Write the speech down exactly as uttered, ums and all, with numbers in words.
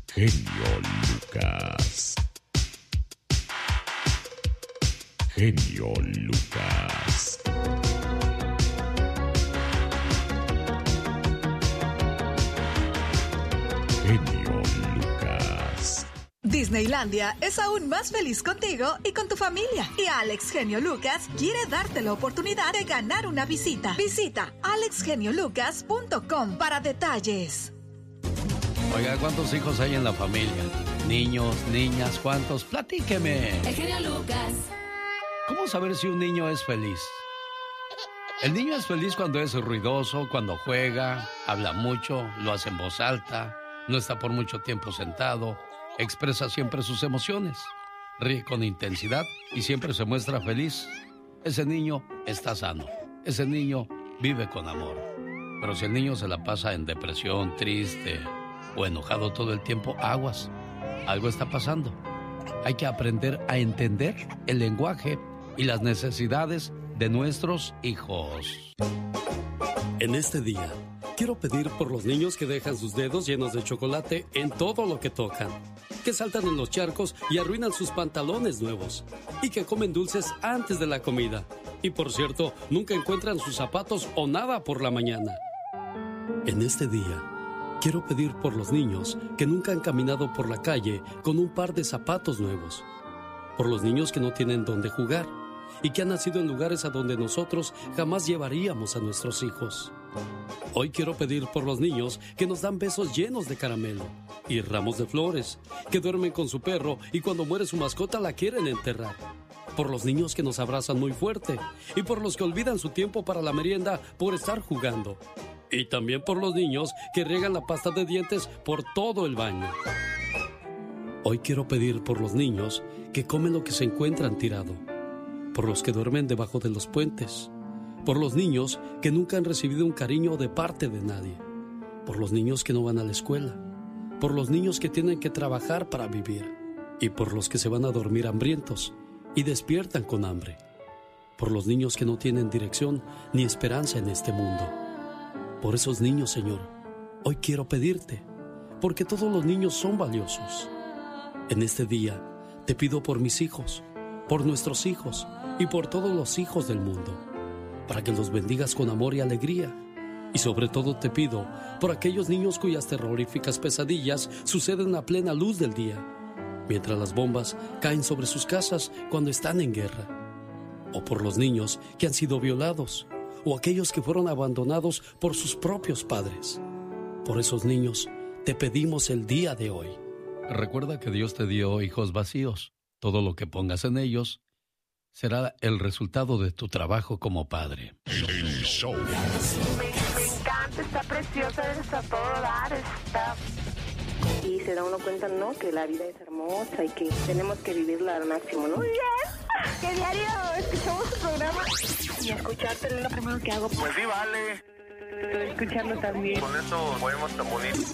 Genio Lucas. Genio Lucas. Genio Lucas. Disneylandia es aún más feliz contigo y con tu familia. Y Alex Genio Lucas quiere darte la oportunidad de ganar una visita. Visita alex genio lucas punto com para detalles. Oiga, ¿cuántos hijos hay en la familia? Niños, niñas, ¿cuántos? Platíqueme. El Genio Lucas. ¿Cómo saber si un niño es feliz? El niño es feliz cuando es ruidoso, cuando juega, habla mucho, lo hace en voz alta, no está por mucho tiempo sentado, expresa siempre sus emociones, ríe con intensidad y siempre se muestra feliz. Ese niño está sano, ese niño vive con amor. Pero si el niño se la pasa en depresión, triste o enojado todo el tiempo, aguas, algo está pasando. Hay que aprender a entender el lenguaje y las necesidades de nuestros hijos. En este día, quiero pedir por los niños que dejan sus dedos llenos de chocolate en todo lo que tocan, que saltan en los charcos y arruinan sus pantalones nuevos, y que comen dulces antes de la comida. Y por cierto, nunca encuentran sus zapatos o nada por la mañana. En este día, quiero pedir por los niños que nunca han caminado por la calle con un par de zapatos nuevos, por los niños que no tienen dónde jugar y que han nacido en lugares a donde nosotros jamás llevaríamos a nuestros hijos. Hoy quiero pedir por los niños que nos dan besos llenos de caramelo y ramos de flores, que duermen con su perro y cuando muere su mascota la quieren enterrar. Por los niños que nos abrazan muy fuerte y por los que olvidan su tiempo para la merienda por estar jugando. Y también por los niños que riegan la pasta de dientes por todo el baño. Hoy quiero pedir por los niños que comen lo que se encuentran tirado, por los que duermen debajo de los puentes, por los niños que nunca han recibido un cariño de parte de nadie, por los niños que no van a la escuela, por los niños que tienen que trabajar para vivir y por los que se van a dormir hambrientos y despiertan con hambre, por los niños que no tienen dirección ni esperanza en este mundo. Por esos niños, Señor, hoy quiero pedirte, porque todos los niños son valiosos. En este día, te pido por mis hijos, por nuestros hijos y por todos los hijos del mundo, para que los bendigas con amor y alegría. Y sobre todo te pido por aquellos niños cuyas terroríficas pesadillas suceden a plena luz del día, mientras las bombas caen sobre sus casas cuando están en guerra. O por los niños que han sido violados, o aquellos que fueron abandonados por sus propios padres. Por esos niños te pedimos el día de hoy. Recuerda que Dios te dio hijos vacíos. Todo lo que pongas en ellos será el resultado de tu trabajo como padre. El show. Me, me encanta, está preciosa, está todo dar, está... Y se da uno cuenta, ¿no? Que la vida es hermosa y que tenemos que vivirla al máximo, ¿no? Muy bien. Que diario escuchamos su programa y escucharte es lo primero que hago. Pues sí, vale. Escucharlo también. Con eso podemos tan bonito.